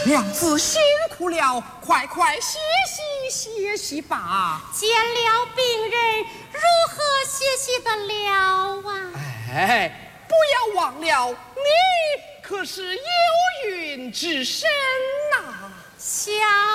娘子辛苦了，快快歇息吧。 见了病人，如何歇息得了啊？ 哎，不要忘了，你可是有孕之身呐。 小